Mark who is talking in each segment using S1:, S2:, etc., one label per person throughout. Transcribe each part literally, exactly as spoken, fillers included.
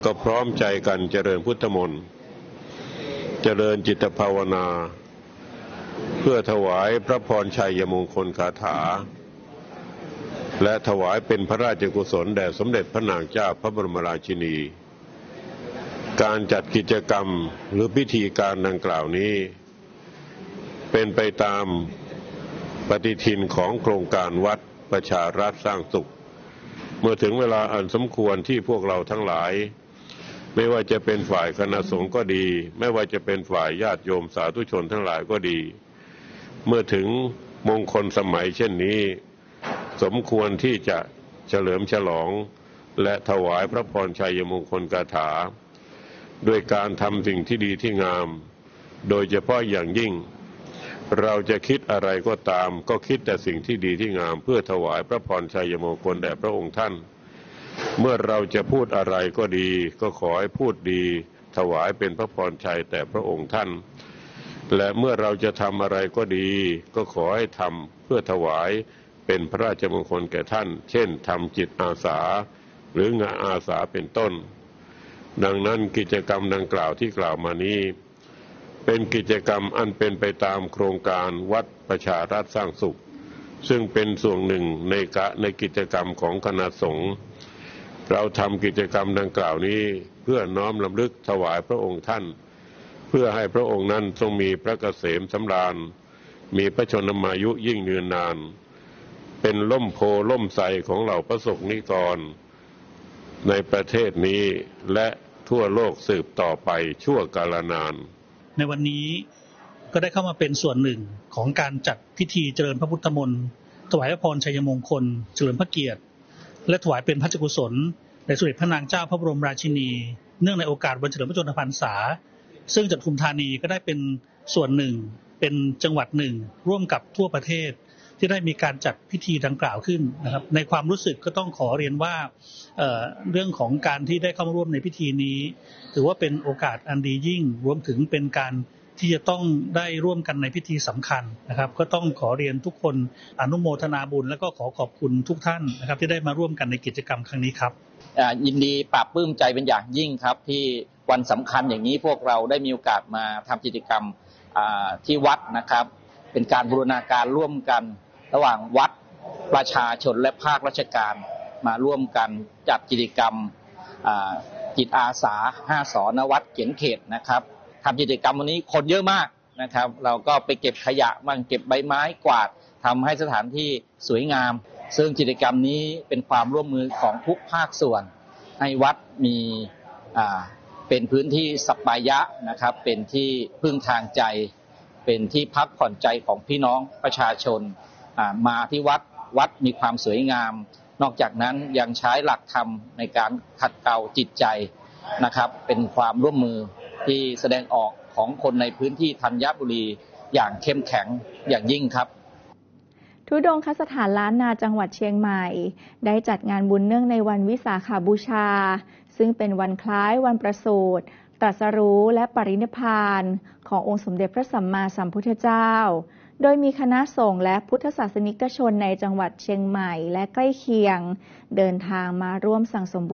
S1: ก็พร้อมใจกันเจริญพุทธมนต์เจริญจิตภาวนาเพื่อถวายพระพรชัยมงคลคาถาและถวายเป็นพระราชกุศลแด่สมเด็จพระนางเจ้าพระบรมราชินีการจัดกิจกรรมหรือพิธีการดังกล่าวนี้เป็นไปตามปฏิทินของโครงการวัดประชารัฐสร้างสุขเมื่อถึงเวลาอันสมควรที่พวกเราทั้งหลายไม่ว่าจะเป็นฝ่ายคณะสงฆ์ก็ดีไม่ว่าจะเป็นฝ่ายญาติโยมสาธุชนทั้งหลายก็ดีเมื่อถึงมงคลสมัยเช่นนี้สมควรที่จะเฉลิมฉลองและถวายพระพรชัยมงคลคาถาด้วยการทำสิ่งที่ดีที่งามโดยเฉพาะอย่างยิ่งเราจะคิดอะไรก็ตามก็คิดแต่สิ่งที่ดีที่งามเพื่อถวายพระพรชัยมงคลแด่พระองค์ท่านเมื่อเราจะพูดอะไรก็ดีก็ขอให้พูดดีถวายเป็นพระพรชัยแต่พระองค์ท่านและเมื่อเราจะทำอะไรก็ดีก็ขอให้ทำเพื่อถวายเป็นพระราชมงคลแก่ท่านเช่นทำจิตอาสาหรืองานอาสาเป็นต้นดังนั้นกิจกรรมดังกล่าวที่กล่าวมานี้เป็นกิจกรรมอันเป็นไปตามโครงการวัดประชารัฐสร้างสุขซึ่งเป็นส่วนหนึ่งในกะในกิจกรรมของคณะสงฆ์เราทำกิจกรรมดังกล่าวนี้เพื่อน้อมรำลึกถวายพระองค์ท่านเพื่อให้พระองค์นั้นทรงมีพระเกษมสำราญมีพระชนมายุยิ่งยืนนานเป็นล่มโพล่มไทรของเหล่าพระสงฆ์นิกรในประเทศนี้และทั่วโลกสืบต่อไปชั่วกาลนาน
S2: ในวันนี้ก็ได้เข้ามาเป็นส่วนหนึ่งของการจัดพิธีเจริญพระพุทธมนต์ถวายพระพรชัยมงคลเฉลิมพระเกียรติและถวายเป็นพระราชกุศลแด่สมเด็จพระนางเจ้าพระบรมราชินีเนื่องในโอกาสวันเฉลิมพระชนมพรรษาซึ่งจังหวัดปทุมธานีก็ได้เป็นส่วนหนึ่งเป็นจังหวัดหนึ่งร่วมกับทั่วประเทศที่ได้มีการจัดพิธีดังกล่าวขึ้นนะครับในความรู้สึกก็ต้องขอเรียนว่า เอ่อ เรื่องของการที่ได้เข้ามาร่วมในพิธีนี้ถือว่าเป็นโอกาสอันดียิ่งรวมถึงเป็นการที่จะต้องได้ร่วมกันในพิธีสำคัญนะครับก็ต้องขอเรียนทุกคนอนุโมทนาบุญและก็ขอขอบคุณทุกท่านนะครับที่ได้มาร่วมกันในกิจกรรมครั้งนี้ครับ
S3: ยินดีปราบปลื้มใจเป็นอย่างยิ่งครับที่วันสำคัญอย่างนี้พวกเราได้มีโอกาสมาทำกิจกรรมที่วัดนะครับเป็นการบูรณาการร่วมกันระหว่างวัดประชาชนและภาคราชการมาร่วมกันจัดกิจกรรมจิตอาสาห้าสนวัดเขียนเขตนะครับทำกิจกรรมวันนี้คนเยอะมากนะครับเราก็ไปเก็บขยะบ้างเก็บใบไม้กวาดทำให้สถานที่สวยงามซึ่งกิจกรรมนี้เป็นความร่วมมือของทุกภาคส่วนให้วัดมีเป็นพื้นที่สัปปายะนะครับเป็นที่พึ่งทางใจเป็นที่พักผ่อนใจของพี่น้องประชาชนมาที่วัดวัดมีความสวยงามนอกจากนั้นยังใช้หลักธรรมในการขัดเกลาจิตใจนะครับเป็นความร่วมมือที่แสดงออกของคนในพื้นที่ธัญบุรีอย่างเข้มแข็งอย่างยิ่งครับ
S4: ธุดงคสถานล้านนาจังหวัดเชียงใหม่ได้จัดงานบุญเนื่องในวันวิสาขบูชาซึ่งเป็นวันคล้ายวันประสูติตรัสรู้และปรินิพพานขององค์สมเด็จพระสัมมาสัมพุทธเจ้าโดยมีคณะสงฆ์และพุทธศาสนิกชนในจังหวัดเชียงใหม่และใกล้เคียงเดินทางมาร่วมสั่งสมบุญ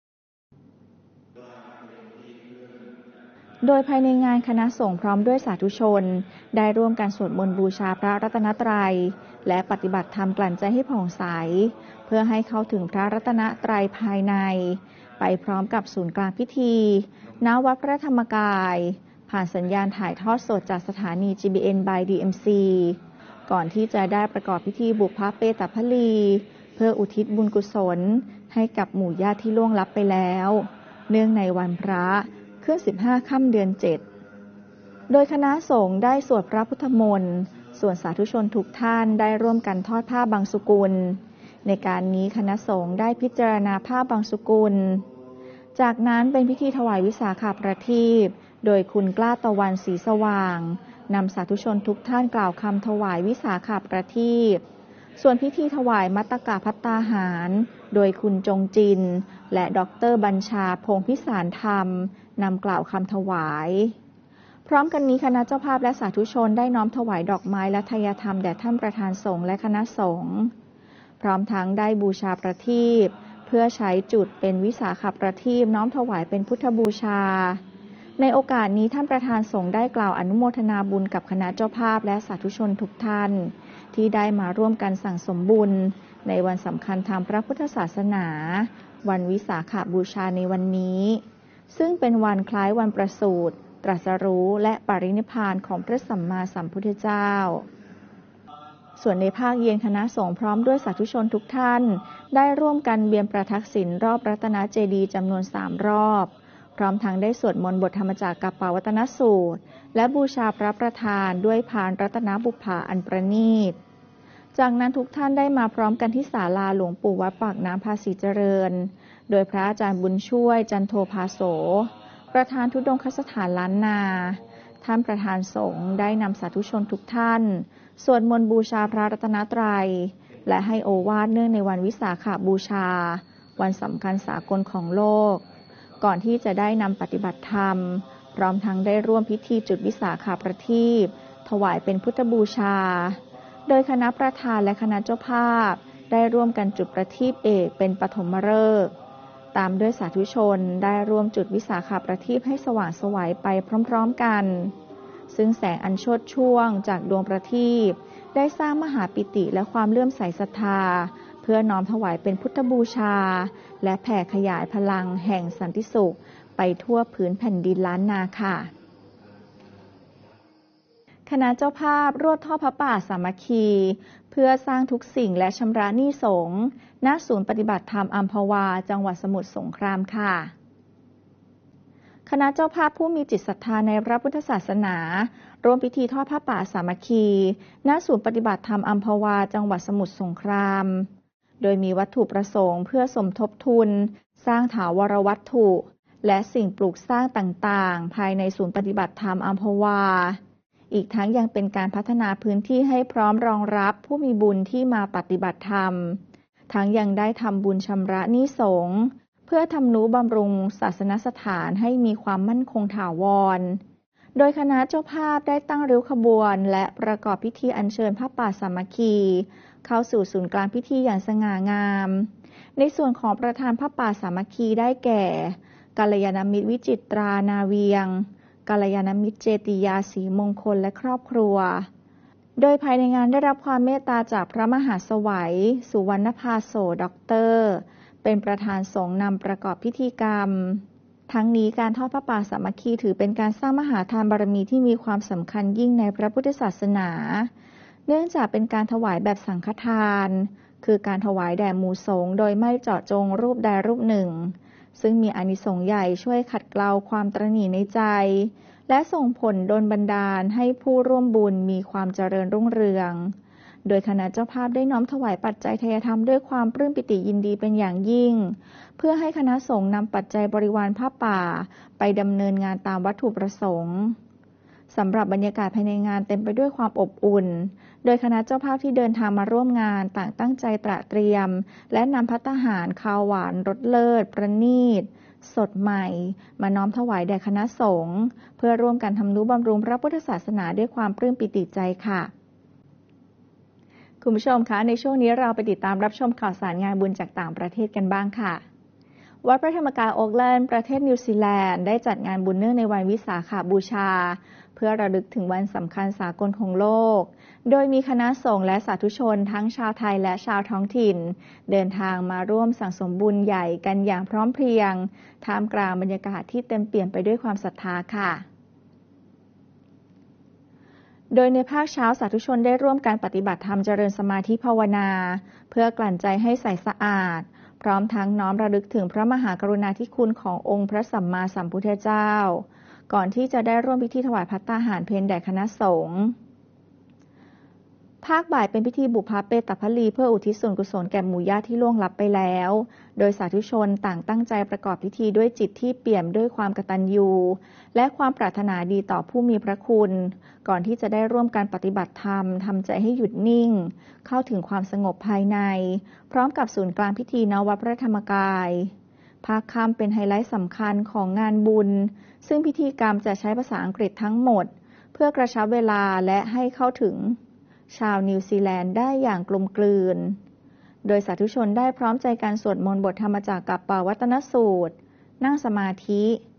S4: โดยภายในงานคณะสงฆ์พร้อมด้วยสาธุชนได้ร่วมกันสวดมนต์บูชาพระรัตนตรัยและปฏิบัติธรรมกลั่นใจให้ผ่องใสเพื่อให้เข้าถึงพระรัตนตรัยภายในไปพร้อมกับศูนย์กลางพิธีณวัดพระธรรมกายผ่านสัญญาณถ่ายทอดสดจากสถานี จี บี เอ็น by ดี เอ็ม ซี ก่อนที่จะได้ประกอบพิธีบุพเปตพลีเพื่ออุทิศบุญกุศลให้กับหมู่ญาติที่ล่วงลับไปแล้วเนื่องในวันพระขึ้นสิบห้าค่ำเดือนเจ็ดโดยคณะสงฆ์ได้สวดพระพุทธมนต์ส่วนสาธุชนทุกท่านได้ร่วมกันทอดผ้าบางสุกุลในการนี้คณะสงฆ์ได้พิจารณาผ้าบางสุกุลจากนั้นเป็นพิธีถวายวิสาขประทีปโดยคุณกล้าตะวันสีสว่างนำสาธุชนทุกท่านกล่าวคำถวายวิสาขประทีปส่วนพิธีถวายมัตตกภัตตาหารโดยคุณจงจินและดร.บัญชาพงษ์พิสารธรรมนำกล่าวคำถวายพร้อมกันนี้คณะเจ้าภาพและสาธุชนได้น้อมถวายดอกไม้และทายธรรมแด่ท่านประธานสงฆ์และคณะสงฆ์พร้อมทั้งได้บูชาประทีปเพื่อใช้จุดเป็นวิสาขประทีปน้อมถวายเป็นพุทธบูชาในโอกาสนี้ท่านประธานสงฆ์ได้กล่าวอนุโมทนาบุญกับคณะเจ้าภาพและสาธุชนทุกท่านที่ได้มาร่วมกันสั่งสมบุญในวันสำคัญทางพระพุทธศาสนาวันวิสาขบูชาในวันนี้ซึ่งเป็นวันคล้ายวันประสูติตรัสรู้และปรินิพพานของพระสัมมาสัมพุทธเจ้าส่วนในภาคเย็นคณะสงฆ์พร้อมด้วยสาธุชนทุกท่านได้ร่วมกันเบียมประทักษิณรอบรัตนเจดีย์จำนวนสามรอบพร้อมทั้งได้สวดมนต์บทธรรมจักรกัปปวัตนสูตรและบูชาพระประธานด้วยพานรัตนบุปผาอันประณีตจากนั้นทุกท่านได้มาพร้อมกันที่ศาลาหลวงปู่วัดปากน้ำภาษีเจริญโดยพระอาจารย์บุญช่วยจันโทภาโสประธานธุดงคสถานล้านนาท่านประธานสงฆ์ได้นำสาธุชนทุกท่านสวดมนต์บูชาพระรัตนตรัยและให้โอวาทเนื่องในวันวิสาขบูชาวันสำคัญสากลของโลกก่อนที่จะได้นำปฏิบัติธรรมพร้อมทั้งได้ร่วมพิธีจุดวิสาขประทีปถวายเป็นพุทธบูชาโดยคณะประธานและคณะเจ้าภาพได้ร่วมกันจุดประทีปเอกเป็นปฐมฤกษ์ตามด้วยสาธุชนได้ร่วมจุดวิสาขประทีปให้สว่างไสวไปพร้อมๆกันซึ่งแสงอันโชติช่วงจากดวงประทีปได้สร้างมหาปิติและความเลื่อมใสศรัทธาเพื่อน้อมถวายเป็นพุทธบูชาและแผ่ขยายพลังแห่งสันติสุขไปทั่วพื้นแผ่นดินล้านนาค่ะคณะเจ้าภาพรวดทอดพระป่าสามัคคีเพื่อสร้างทุกสิ่งและชำระหนี้สงฆ์ณศูนย์ปฏิบัติธรรมอัมพวาจังหวัดสมุทรสงครามค่ะคณะเจ้าภาพผู้มีจิตศรัทธาในพระพุทธศาสนาร่วมพิธีทอดพระป่าสามัคคีณศูนย์ปฏิบัติธรรมอัมพวาจังหวัดสมุทรสงครามโดยมีวัตถุประสงค์เพื่อสมทบทุนสร้างถาวรวัตถุและสิ่งปลูกสร้างต่างๆภายในศูนย์ปฏิบัติธรรมอัมพวาอีกทั้งยังเป็นการพัฒนาพื้นที่ให้พร้อมรองรับผู้มีบุญที่มาปฏิบัติธรรมทั้งยังได้ทำบุญชำระหนี้สงฆ์เพื่อทำนุบำรุงศาสนสถานให้มีความมั่นคงถาวรโดยคณะเจ้าภาพได้ตั้งริ้วขบวนและประกอบพิธีอัญเชิญพระป่าสามัคคีเข้าสู่ศูนย์กลางพิธีอย่างสง่างามในส่วนของประธานพระป่าสามัคคีได้แก่กัลยาณมิตรวิจิตรานาเวียงกัลยาณมิตรเจติยาศรีมงคลและครอบครัวโดยภายในงานได้รับความเมตตาจากพระมหาสวัยสุวรรณภาโสด็อกเตอร์เป็นประธานสงฆ์นำประกอบพิธีกรรมทั้งนี้การทอดพระป่าสามัคคีถือเป็นการสร้างมหาทานบารมีที่มีความสำคัญยิ่งในพระพุทธศาสนาเนื่องจากเป็นการถวายแบบสังฆทานคือการถวายแด่หมู่สงฆ์โดยไม่เจาะจงรูปใดรูปหนึ่งซึ่งมีอานิสงส์ใหญ่ช่วยขัดเกลาความตระหนี่ในใจและส่งผลดลบันดาลให้ผู้ร่วมบุญมีความเจริญรุ่งเรืองโดยคณะเจ้าภาพได้น้อมถวายปัจจัยทายธรรมด้วยความปลื้มปิติยินดีเป็นอย่างยิ่งเพื่อให้คณะสงฆ์นำปัจจัยบริวารผ้าป่าไปดำเนินงานตามวัตถุประสงค์สำหรับบรรยากาศภายในงานเต็มไปด้วยความอบอุ่นโดยคณะเจ้าภาพที่เดินทางมาร่วมงานต่างตั้งใจตระเตรียมและนำภัตตาหารข้าวหวานรสเลิศประณีตสดใหม่มาน้อมถวายแด่คณะสงฆ์เพื่อร่วมกันทำนุบำรุงพระพุทธศาสนาด้วยความปลื้มปิติใจค่ะคุณผู้ชมคะในช่วงนี้เราไปติดตามรับชมข่าวสารงานบุญจากต่างประเทศกันบ้างค่ะวัดพระธรรมกายโอ๊คแลนด์ประเทศนิวซีแลนด์ได้จัดงานบุญเนื่องในวันวิสาขบูชาเพื่อระลึกถึงวันสำคัญสากลของโลกโดยมีคณะสงฆ์และสาธุชนทั้งชาวไทยและชาวท้องถิ่นเดินทางมาร่วมสั่งสมบุญใหญ่กันอย่างพร้อมเพรียงท่ามกลางบรรยากาศที่เต็มเปี่ยมไปด้วยความศรัทธาค่ะโดยในภาคเช้าสาธุชนได้ร่วมการปฏิบัติธรรมเจริญสมาธิภาวนาเพื่อกลั่นใจให้ใสสะอาดพร้อมทั้งน้อมระลึกถึงพระมหากรุณาธิคุณขององค์พระสัมมาสัมพุทธเจ้าก่อนที่จะได้ร่วมพิธีถวายภัตตาหารเพลแด่คณะสงฆ์ภาคบ่ายเป็นพิธีบุพเพตพลีเพื่ออุทิศส่วนกุศลแก่หมู่ญาติที่ล่วงลับไปแล้วโดยสาธุชนต่างตั้งใจประกอบพิธีด้วยจิตที่เปี่ยมด้วยความกตัญญูและความปรารถนาดีต่อผู้มีพระคุณก่อนที่จะได้ร่วมการปฏิบัติธรรมทำใจให้หยุดนิ่งเข้าถึงความสงบภายในพร้อมกับศูนย์กลางพิธีณวัดพระธรรมกายภาคค่ำเป็นไฮไลท์สำคัญของงานบุญซึ่งพิธีกรรมจะใช้ภาษาอังกฤษทั้งหมดเพื่อกระชับเวลาและให้เข้าถึงชาวนิวซีแลนด์ได้อย่างกลมกลืนโดยสาธุชนได้พร้อมใจการสวดมนต์บทธรรมจักรกัปปวัตตนสูตรนั่งสมาธิ